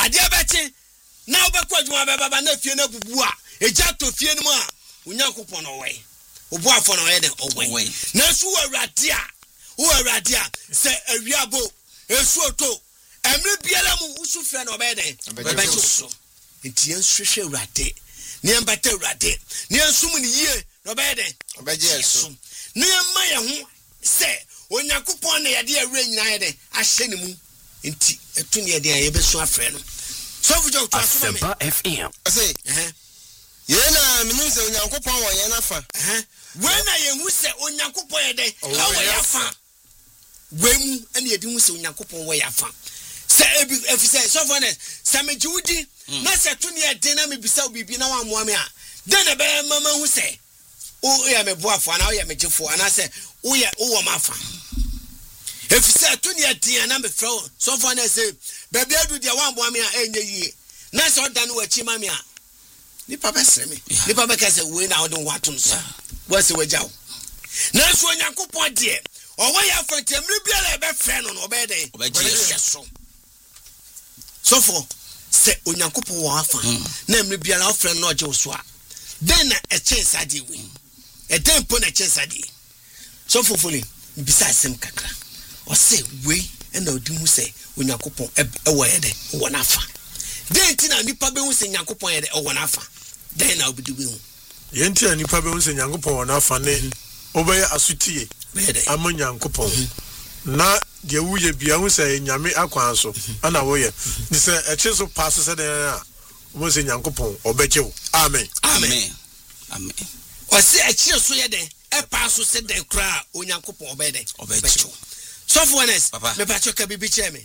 Adia beti na obekwa adwuma baba na fie na bubu a eja to fie no a Onyankopon no we obo afo no ye de owe na su awrade a se awiabo esu oto emre biala mu usu fre no be de bebecho so enti enhwehwe awrade ne embata awrade ne ensum ne yie no be de obeje so ne ma ye ho se Onyankopon na ye de awre nyina ye de ahye ne mu enti etu ne ye de ye besu afre no so fujo to aso me FM say yena minu se Onyankopon wo ye na fa when na ye hu se Onyankopon ye de wo ya fa wemu ene ye di hu se Onyankopon wo ya fa se efi se so for ne se me jiwudi na se tu ne ye de na me bisa obibi na wa moa me a den na be mama hu se o ya me boafo na o ya me jefo ana se o ye o wo mafa efi se tu ne ye de na me fro so for ne se baby adu de wa moa me a enye yie na se o da no wa chi ma me a nipa besre me nipa be ka se we na o don wato nso wa se wajaw na so Onyankopon de o wa ya fa temri bia la be fre no no be de so for se Onyankopon wa afa na emri bia la ofre no oje so a den na e chensa de we e den po na chensa de so for foli bisa asem kakra o se we e na odi hu se Onyankopon e wo ye de wo na afa den ti na nipa be hu se Onyankopon ye de wo na afa den na obidu be hu yenti ani pa be hu se Onyankopon wo na afa ne obeye asutie ama Onyankopon na de wuye bia hu se nyame akwan so ana wo ye ni se eche so pass se den a wo se Onyankopon obejew amen amen amen o se eche so ye den e pass so se den kra Onyankopon obede obejew so for honest me pa choka bibi cheme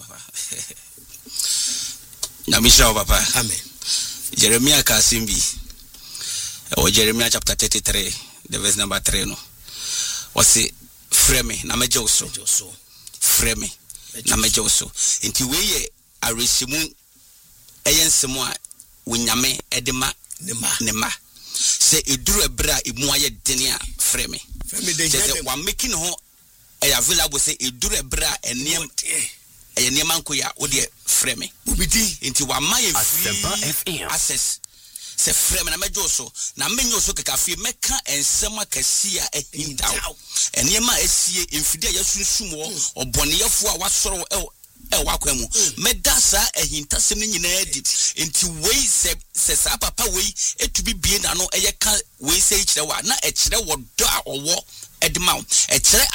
na misha papa amen Jeremiah Kasimbi o Jeremiah chapter 33 the verse number 3 no wasi frame na mejew so frame na mejew so enti we ye aresimu eyensemu a wonyame edema ne ma se eduru ebra emu aye dene a frame de wa making ho available say eduru ebra eniem eniem ankoya wo de frame ubidi enti wa maye free access se frame na mejo so na menyo so kekafie meka ensem akasi a ehindaw enema esie emfide ya sunsum wo oboneyefo a wasoro wakwamu medasa ehintasem ne nyina edi enti wei se sa papa wei etubi bie na no eyeka wei se kire wa na ekire wo do a owo edema ekire